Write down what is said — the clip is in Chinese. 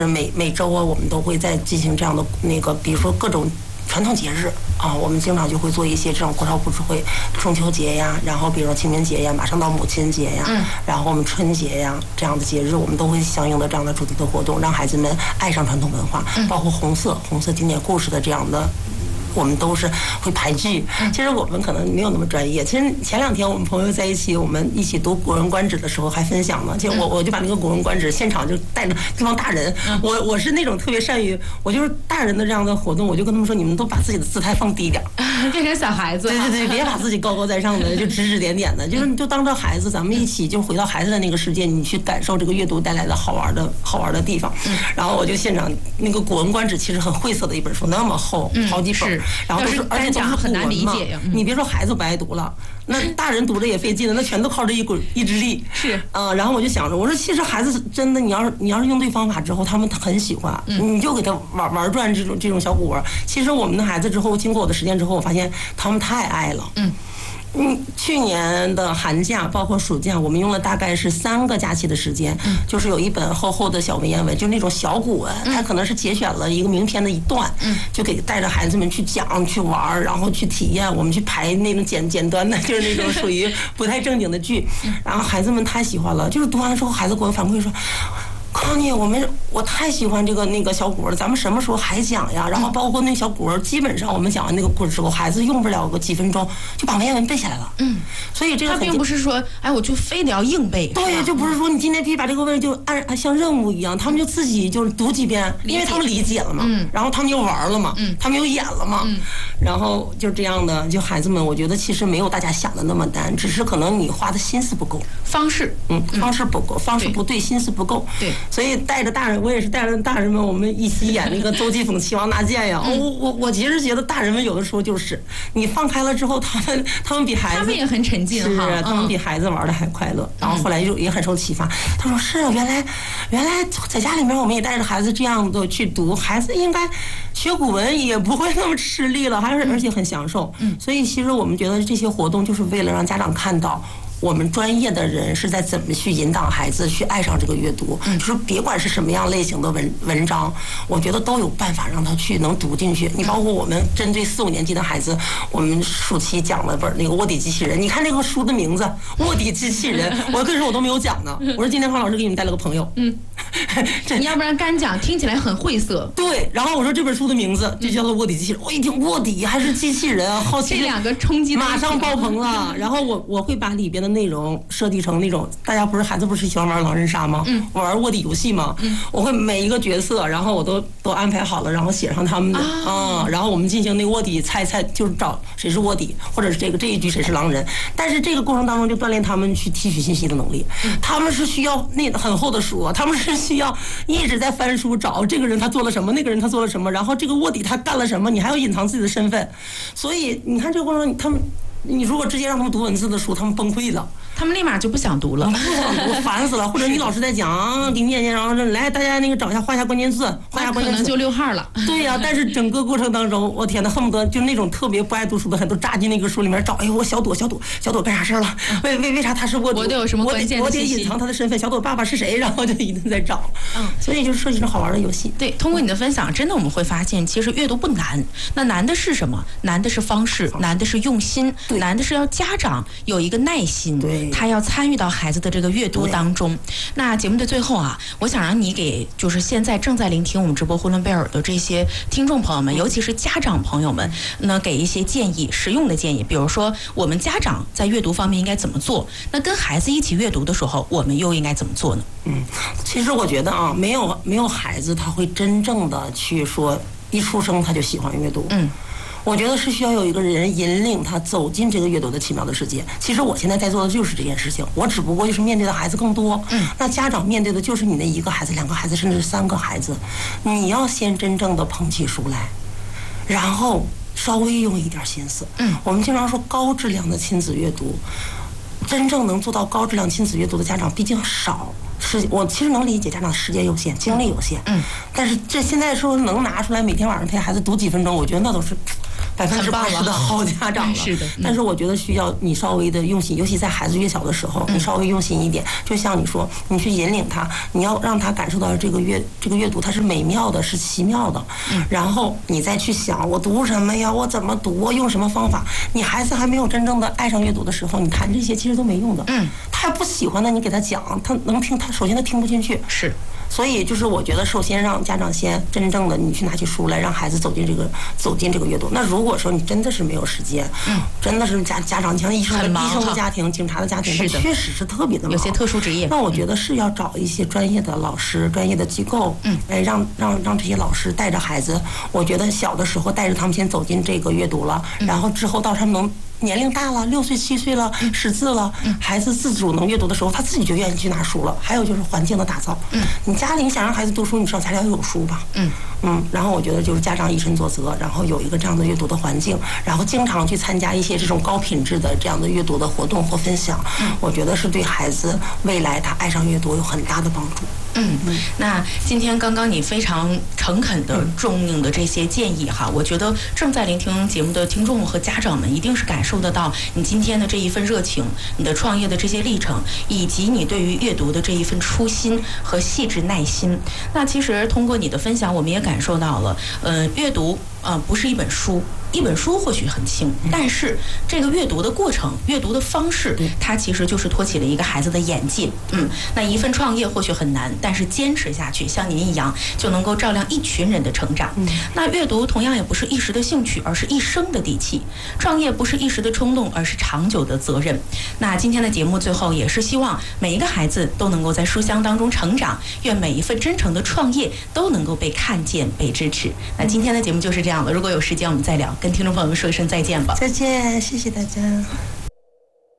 每周啊，我们都会在进行这样的那个，比如说各种传统节日啊，我们经常就会做一些这种国潮布置会，中秋节呀，然后比如说清明节呀，马上到母亲节呀，然后我们春节呀这样的节日，我们都会相应的这样的主题的活动，让孩子们爱上传统文化，包括红色经典故事的这样的。我们都是会排剧，其实我们可能没有那么专业。其实前2天我们朋友在一起，我们一起读《古文观止》的时候还分享呢。就我就把那个《古文观止》现场就带着这帮大人，我是那种特别善于，我就是大人的这样的活动，我就跟他们说，你们都把自己的姿态放低点， 变成小孩子。 对，别把自己高高在上的，就指点点的，就是你就当着孩子，咱们一起就回到孩子的那个世界，你去感受这个阅读带来的好玩的地方。然后我就现场那个《古文观止》其实很晦涩的一本书，那么厚，好几本。然后都是，而且都是很难理解呀。 你别说孩子不爱读了，那大人读着也费劲了，那全都靠这意志力。 是然后我就想着，我说其实孩子真的，你要是用对方法之后，他们很喜欢，你就给他玩转这种小古文。其实我们的孩子之后，经过我的实践之后，我发现他们太爱了。去年的寒假包括暑假，我们用了大概是3个假期的时间，就是有一本厚厚的小文言文，就那种小古文，它可能是节选了一个名篇的一段，就给带着孩子们去讲去玩，然后去体验，我们去排那种简单的，就是那种属于不太正经的剧，然后孩子们太喜欢了，就是读完了之后，孩子给我反馈说。康妮，我太喜欢那个小古文了，咱们什么时候还讲呀？然后包括那个小古文，基本上我们讲完那个故事之后，孩子用不了个几分钟就把文言文背下来了。所以这个他并不是说，哎，我就非得要硬背。 对，就不是说你今天必须把这个文就按像任务一样，他们就自己就是读几遍，因为他们理解了嘛，然后他们又玩了嘛，他们又演了嘛，然后就这样的，就孩子们，我觉得其实没有大家想的那么难，只是可能你花的心思不够， 方式不够，方式不对，心思不够。 对。 所以带着大人，我也是带着大人们，我们一起演那个邹忌讽齐王纳谏呀。我其实觉得大人们有的时候就是你放开了之后，他们比孩子， 他们也很沉浸哈， 是他们比孩子玩的还快乐。然后后来就也很受启发，他说是啊，原来在家里面我们也带着孩子这样的去读，孩子应该学古文也不会那么吃力了，而且很享受。所以其实我们觉得这些活动就是为了让家长看到。我们专业的人是在怎么去引导孩子去爱上这个阅读，就是别管是什么样类型的文章，我觉得都有办法让他去能读进去。你包括我们针对4、5年级的孩子，我们暑期讲了本那个卧底机器人，你看这个书的名字《卧底机器人》，我跟你说我都没有讲呢。我说今天方老师给你们带了个朋友， 你要不然干讲听起来很晦涩。 对，然后我说这本书的名字就叫做《卧底机器人》，我一听卧底还是机器人，好奇这2个冲击马上爆棚了。然后我会把里边的内容设计成那种，大家孩子不是喜欢玩狼人杀吗？玩卧底游戏吗？我会每一个角色，然后我都安排好了，然后写上他们的然后我们进行那个卧底猜，就是找谁是卧底，或者是这一局谁是狼人。但是这个过程当中就锻炼他们去提取信息的能力，他们是需要那很厚的书，他们是需要一直在翻书找这个人他做了什么，那个人他做了什么，然后这个卧底他干了什么，你还要隐藏自己的身份。所以你看这个过程中，你如果直接让他们读文字的书，他们崩溃了， 他们立马就不想读了， 不想读，烦死了。或者你老师在讲，给你念念，然后来大家那个找一下，画一下关键字， 可能就6号了。 对呀，但是整个过程当中，我天哪，恨不得就那种特别不爱读书的人都扎进那个书里面找。哎，我小朵干啥事了？为啥他是卧底？ 我得有什么关键的信息？ 我得隐藏他的身份。小朵爸爸是谁？然后就一直在找。所以就设计成好玩的游戏。 对，通过你的分享，真的我们会发现，其实阅读不难。那难的是什么？难的是方式，难的是用心，难的是要家长有一个耐心，他要参与到孩子的这个阅读当中。那节目的最后啊，我想让你给就是现在正在聆听我们直播呼伦贝尔的这些听众朋友们，尤其是家长朋友们，那给一些建议，实用的建议。比如说，我们家长在阅读方面应该怎么做？那跟孩子一起阅读的时候，我们又应该怎么做呢？ 其实我觉得啊，没有孩子他会真正的去说一出生他就喜欢阅读。我觉得是需要有一个人引领他走进这个阅读的奇妙的世界。其实我现在在做的就是这件事情，我只不过就是面对的孩子更多。那家长面对的就是你那1个孩子、2个孩子，甚至3个孩子。你要先真正的捧起书来，然后稍微用一点心思。我们经常说高质量的亲子阅读，真正能做到高质量亲子阅读的家长毕竟少。我其实能理解家长时间有限，精力有限。但是这现在说能拿出来每天晚上陪孩子读几分钟，我觉得那都是 80%的好家长了。 是的， 但是我觉得需要你稍微的用心，尤其在孩子越小的时候，你稍微用心一点。就像你说，你去引领他，你要让他感受到这个阅读它是美妙的，是奇妙的。然后你再去想，我读什么呀？我怎么读？我用什么方法？你孩子还没有真正的爱上阅读的时候，你谈这些其实都没用的。他还不喜欢的，你给他讲，他能听，他首先他听不进去。 是。 所以就是我觉得，首先让家长先真正的你去拿起书来，让孩子走进这个阅读。那如果说你真的是没有时间，真的是家长，你像医生的家庭、警察的家庭，它确实是特别的忙， 有些特殊职业。 那我觉得是要找一些专业的老师、专业的机构，让这些老师带着孩子。我觉得小的时候带着他们先走进这个阅读了，然后之后到他们能年龄大了，6岁7岁了，识字了，孩子自主能阅读的时候，他自己就愿意去拿书了。还有就是环境的打造，你家里想让孩子读书，你至少家里要有书吧，然后我觉得就是家长以身作则，然后有一个这样的阅读的环境，然后经常去参加一些这种高品质的这样的阅读的活动或分享，我觉得是对孩子未来他爱上阅读有很大的帮助。 那今天刚刚你非常诚恳的重用的这些建议哈，我觉得正在聆听节目的听众和家长们一定是感受得到你今天的这一份热情，你的创业的这些历程，以及你对于阅读的这一份初心和细致耐心。那其实通过你的分享，我们也感受到了，阅读不是一本书。一本书或许很轻，但是这个阅读的过程、阅读的方式，它其实就是托起了一个孩子的眼界。那一份创业或许很难，但是坚持下去，像您一样，就能够照亮一群人的成长。那阅读同样也不是一时的兴趣，而是一生的底气。创业不是一时的冲动，而是长久的责任。那今天的节目最后也是希望每一个孩子都能够在书香当中成长，愿每一份真诚的创业都能够被看见、被支持。那今天的节目就是这样了，如果有时间我们再聊。跟听众朋友们说一声再见吧。 再见，谢谢大家。